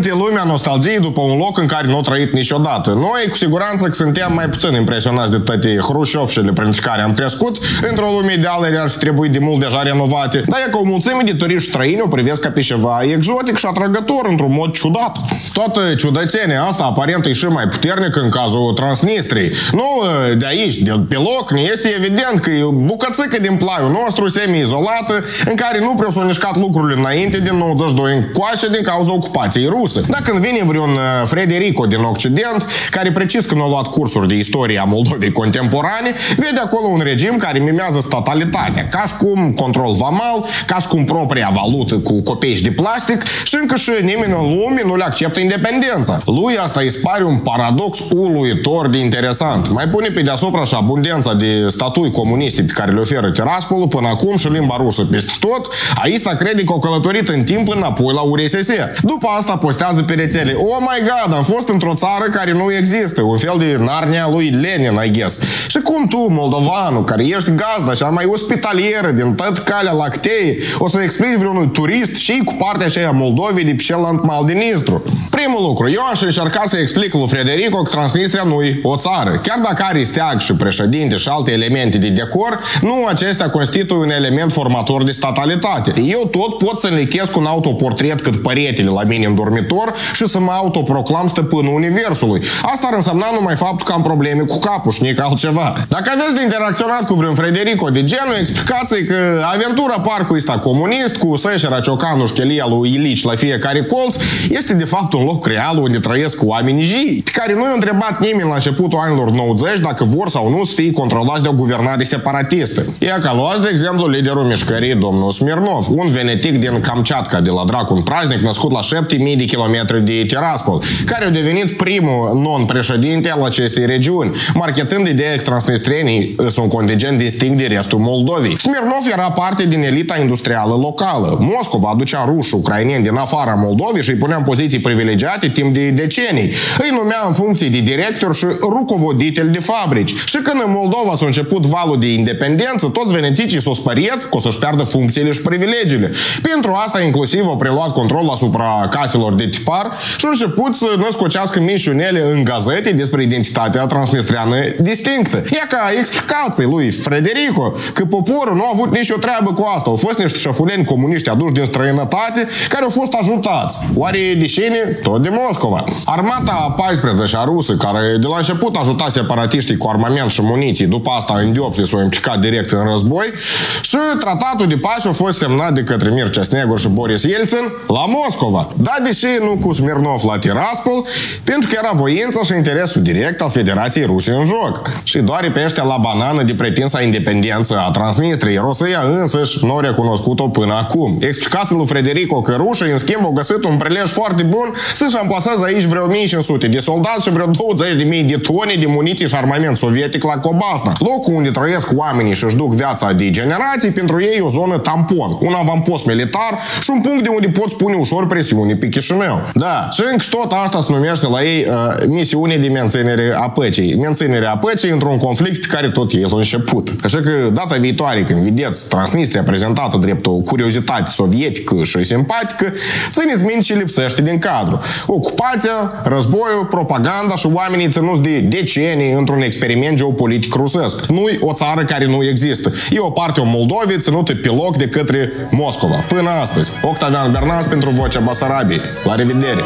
simte lumea nostalgie după un loc în care nu a trăit niciodată. Noi, cu siguranță, că suntem mai puțin impresionați de toate hrușovșele prin care am crescut. Într-o lume ideală ar fi trebuit de mult deja renovate. Dar e că o mulțime de turiști străini o privesc ca pe ceva exotic și atrăgător într-un mod ciudat. Toată ciudățenia asta aparent e și mai puternică în cazul Transnistriei. Nu de aici, de pe loc, ne este evident că e o bucățică din plaiul nostru semi-izolată în care nu prea s-au mișcat lucrurile înainte din 92 încoace din cauza ocupației ruse. Dacă când vine vreun Frederico din Occident, care precis când a luat cursuri de istorie a Moldovei contemporane, vede acolo un regim care mimează statalitatea, ca și cum control vamal, ca și cum propria valută cu copeici de plastic și încă și nimeni în lume nu le acceptă independența. Lui asta îi pare un paradox uluitor de interesant. Mai pune pe deasupra și abundența de statui comuniste pe care le oferă Tiraspolul până acum și limba rusă peste tot, aici crede că o călătorit în timp înapoi la URSS. După asta postează pe rețele: oh my god, am fost într-o țară care nu există, un fel de Narnia lui Lenin, I guess. Și cum tu, moldovanul, care ești gazda și mai ospitalieră din tot calea lactei, o să explici vreunui turist și cu partea aceea Moldovei de pe celălalt mal din Nistru? Primul lucru, eu aș încerca să explic lui Frederico că Transnistria nu e o țară. Chiar dacă are steag și președinte și alte elemente de decor, nu acestea constituie un element formator de statalitate. Eu tot pot să înlichesc un autoportret cât păretele la mine în dormitor și să mă autoproclam stăpânul universului. Asta ar însemna numai faptul că am probleme cu capul și nici altceva. Dacă aveți de interacționat cu vreun Frederico de genul, explicați-i că aventura parcului ăsta comunist cu Sășera, Ciocanu și chelia lui Ilici la fiecare colț este de fapt un loc real unde trăiesc oameni jii, pe care nu i-a întrebat nimeni la începutul anilor 90 dacă vor sau nu să fie controlați de o guvernare separatistă. E ca luați de exemplu liderul mișcării, domnul Smirnov, un venetic din Kamchatka de la dracu, un praznic născut la 7000 de kilometri de Tiraspol, care a devenit primul non-președinte al acestei regiuni, marketând ideea că transnistrienii sunt un contingent distinct de restul Moldovei. Smirnov era parte din elita industrială locală. Moscova aducea ruși, ucraineni din afara Moldovei și îi punea în poziții privilegiate timp de decenii. Îi numea în funcții de director și rucovoditeli de fabrici. Și când în Moldova s-a început valul de independență, toți veneticii s-au speriat că o să-și piardă funcțiile și privilegiile. Pentru asta inclusiv au preluat control asupra caselor de tipar și au început să născocească mișunele în gazete despre identitatea transnistriană distinctă. E ca explicații lui Frederico că poporul nu a avut nicio treabă cu asta. Au fost niște șefuleni comuniști aduși din străinătate care au fost ajutați. Oare de cine? Tot de Moscova. Armata a 14-a rusă, care de la început ajuta separatiștii cu armament și muniții, după asta în Dioptre s-au implicat direct în război, și tratatul de pace a fost semnat de către Mircea Snegur și Boris Yeltsin la Moscova. Dar deși nu cu Smirnov la Tiraspol, pentru că era voința și interesul direct al Federației Ruse în joc. Și doar pe ăștia la banană de pretinsa independență a Transnistriei. Rosia însăși nu a recunoscut-o până acum. Explicați lui Frederico că rușii, în schimb, au găsit un prilej foarte bun să-și amplaseze aici vreo 1500 de soldați și vreo 20.000 de tone de muniții și armament sovietic la Cobasna. Locul unde trăiesc oamenii și își duc viața de generații, pentru ei o zonă tampon, un avampost militar și un punct de unde poți pune ușor presiune pe Chișinău. Da, și încă tot asta se numește la ei misiune de menținere a păcii. Menținerea păcii într-un conflict pe care tot el a început. Așa că data viitoare când vedeți Transnistria prezentată drept o curiozitate sovietică și simpatică, țineți minte ce lipsește din cadru. Ocupația, războiul, propaganda și oamenii ținuți de decenii într-un experiment geopolitic rusesc. Nu-i o țară care nu există. E o parte a Moldovei ținută pe loc de către Moscova. Până astăzi. Octavian Bernas pentru Vocea Basarabiei. La revedere!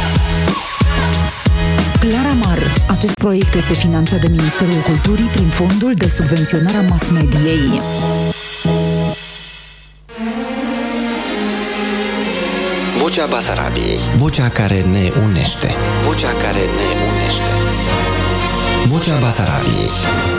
Clara Mar. Acest proiect este finanțat de Ministerul Culturii prin Fondul de Subvenționare a Mass Mediei. Vocea Basarabiei. Vocea care ne unește. Vocea care ne unește. Vocea Basarabiei.